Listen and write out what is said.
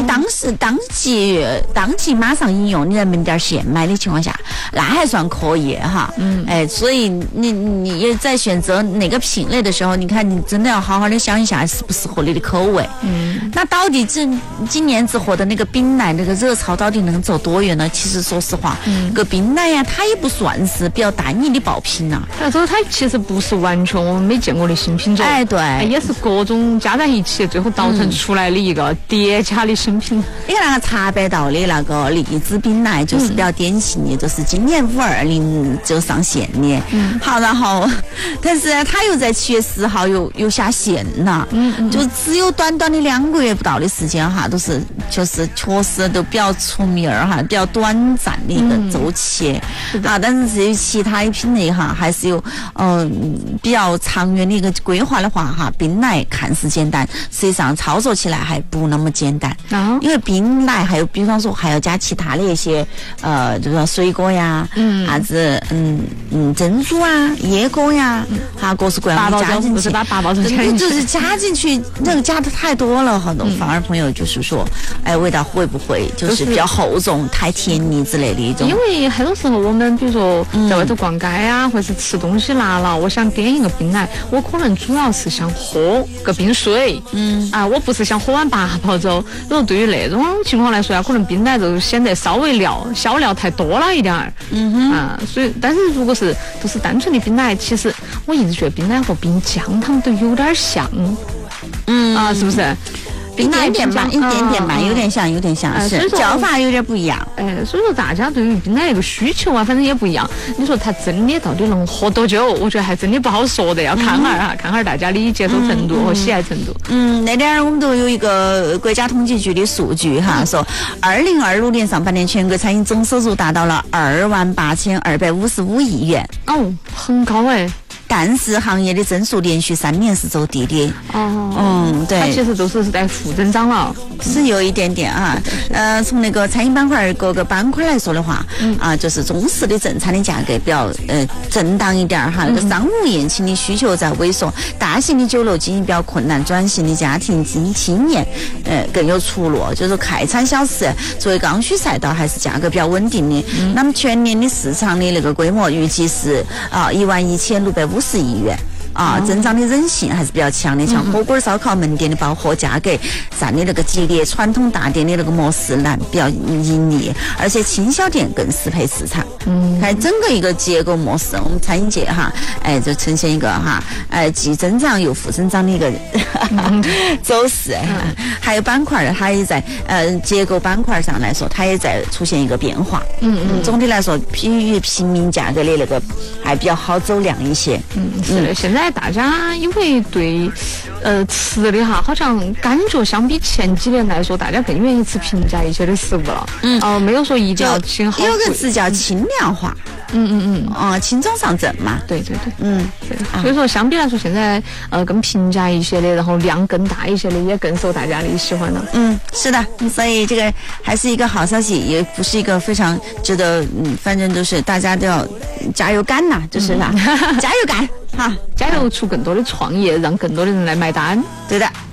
当即马上饮用，你在门店现买的情况下，那还算可以哈。所以你也在选择哪个品类的时候，你看你真的要好好的想一下适不适合你的口味。那到底今年子火的那个冰奶那个热潮到底能走多远呢？其实说实话，个冰奶呀，它也不算是比较单一的爆品啊。 这它其实不是完全我们没见过的新品种， 对， 也是各种加在一起，最后造成出来的一个叠加的新品。 你看那个茶百道的那个荔枝冰奶，就是比较典型的，就是今年520就上线的。好，然后但是它又在7月10号又下线了。就只有短短的2个月不到的时间哈，就是确实都比较出名哈，比较短暂的一个周期。但是至于其他的品类哈，还是有比较长远的一个规划的话哈，冰奶看似简单，实际上操作起来还不那么简单。因为冰奶还有比方说还要加其他的一些就是说水果呀，啥子珍珠啊、椰果呀，各式各样的加进去， 把8包装就是加进去，那个加的太多了，很多反而朋友就是说，味道会不会就是比较厚重、太甜腻之类的一种？ 因为很多时候我们比如说在外头逛街啊，或者是吃东西辣了，我想点一个冰奶，我可能主要是想喝个冰水，我不是想喝完8包粥。如果对于那种情况来说可能冰奶就显得稍微小料太多了一点儿。所以但是如果是都是单纯的冰奶，其实我一直觉得冰奶和冰浆它们都有点像。是不是？ 一点点吧，有点像，是叫法有点不一样。 所以说大家对于冰奶那个需求反正也不一样。你说它真的到底能喝多久？我觉得还真的不好说的，要看看大家的接受程度和喜爱程度。 那点我们都有一个国家统计局的数据说2026年上半年全国餐饮总收入达到了28255亿元。 很高但是行业的增速连续3年是走低的。对， 它其实都是在负增长了， 是有一点点从那个餐饮板块各个板块来说的话，就是中式的正餐的价格比较震荡一点那个商务宴请的需求在萎缩，大型的酒楼经营比较困难，转型的家庭青年更有出路。就是快餐小吃作为刚需赛道，还是价格比较稳定的。那么全年的市场的那个规模预计是11650亿元。增长的韧性还是比较强的，像火锅烧烤门店的饱和价格占的那个激烈，传统大店的那个模式比较盈利，而且轻小店更适配市场。看整个一个结构模式，我们餐饮界就呈现一个既增长又负增长的一个走势。还有板块它也在结构板块上来说，它也在出现一个变化。总的来说，比于平民价格的那个还比较好走量一些。 是的，现在大家因为对吃的好像感觉相比前几年来说，大家更愿意吃平价一些的食物了。没有说一定要轻好贵。 有个字叫轻量化。轻中上正嘛。 对。所以说相比来说，现在更平价一些的，然后量更大一些的，也更受大家的喜欢了。 是的，所以这个还是一个好消息，也不是一个非常值得反正就是大家都要加油干就是加油干。 加油出更多的创业，让更多的人来买单。 对的。